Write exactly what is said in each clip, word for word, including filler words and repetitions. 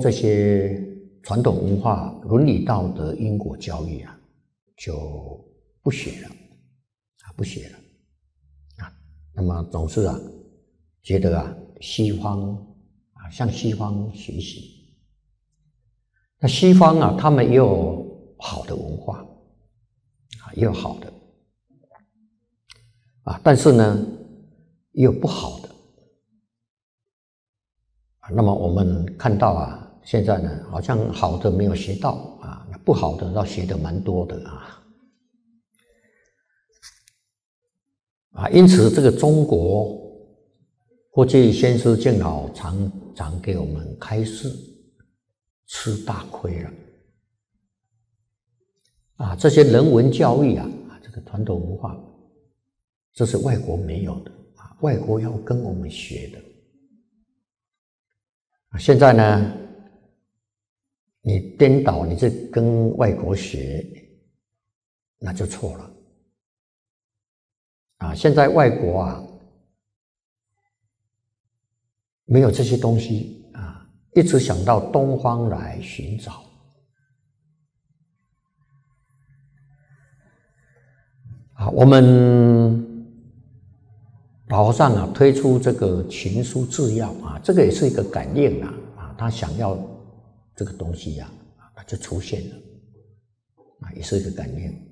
这些传统文化、伦理道德、因果教育啊，就不学了啊，不学了啊。那么总是啊，觉得啊，西方啊，向西方学习。那西方啊，他们也有好的文化啊，也有好的啊，但是呢，也有不好的。那么我们看到啊，现在呢，好像好的没有学到啊，不好的倒学的蛮多的啊。啊，因此这个中国过去先师敬老常常给我们开示，吃大亏了。啊，这些人文教育啊，这个传统文化，这是外国没有的啊，外国要跟我们学的。现在呢，你颠倒，你是跟外国学，那就错了。啊，现在外国啊，没有这些东西啊，一直想到东方来寻找。啊，我们老和尚啊推出这个情书制药啊，这个也是一个感应啊，啊，他想要这个东西呀、啊，它就出现了，啊，也是一个感应。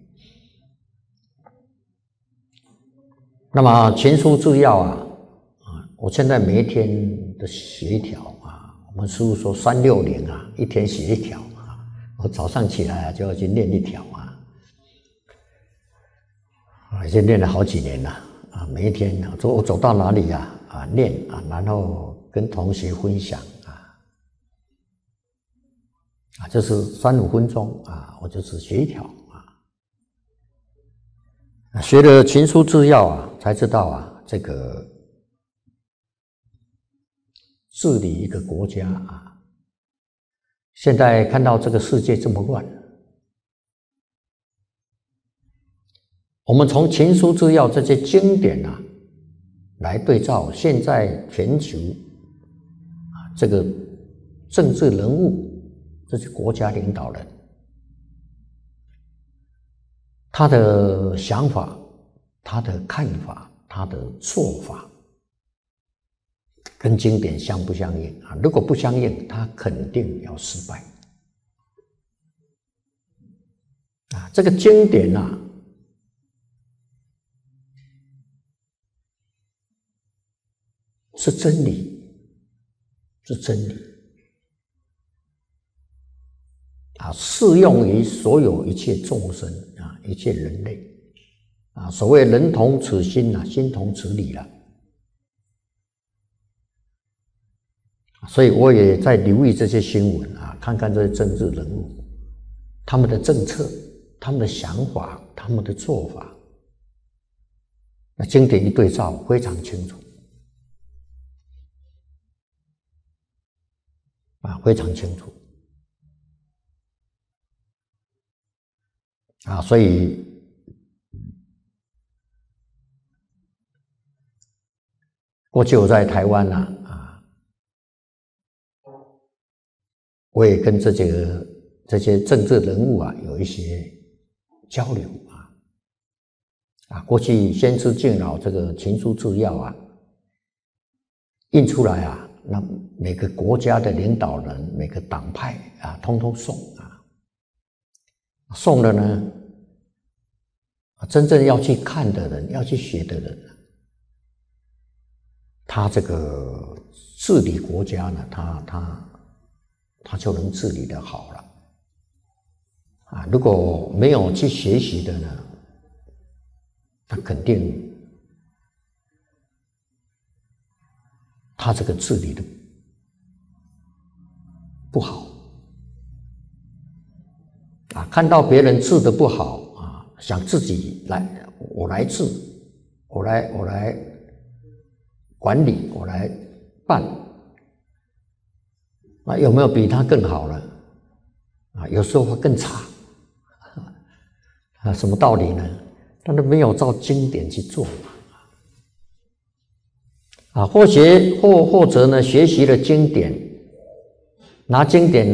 那么情书制药啊，啊，我现在每一天的写一条啊，我们师父说三六零啊，一天写一条啊，我早上起来啊就要去念一条啊，啊，已经念了好几年了。啊，每一天啊，走我走到哪里呀、啊，啊念啊，然后跟同学分享啊，啊，就是三五分钟啊，我就只学一条啊，学了情书制药啊，才知道啊，这个治理一个国家啊，现在看到这个世界这么乱。我们从情书制药这些经典啊，来对照现在全球啊这个政治人物，这些国家领导人，他的想法、他的看法、他的做法，跟经典相不相应啊？如果不相应，他肯定要失败啊！这个经典啊，是真理，是真理啊，适用于所有一切众生啊，一切人类啊。所谓人同此心啊，心同此理了。所以我也在留意这些新闻啊，看看这些政治人物，他们的政策、他们的想法、他们的做法，那经典一对照，非常清楚。啊，非常清楚啊，所以过去我在台湾啊，啊，我也跟这些这些政治人物啊有一些交流啊，啊，过去先师敬老这个情书制药啊印出来啊，那每个国家的领导人、每个党派啊，通通送啊，送了呢，真正要去看的人、要去学的人，他这个治理国家呢，他他他就能治理得好了啊。如果没有去学习的呢，他肯定他这个治理的不好啊，看到别人治的不好啊，想自己来，我来治，我来我来管理，我来办，那有没有比他更好了？啊，有时候会更差啊，什么道理呢？他都没有照经典去做嘛。啊，或学或或者呢，学习了经典， 拿经典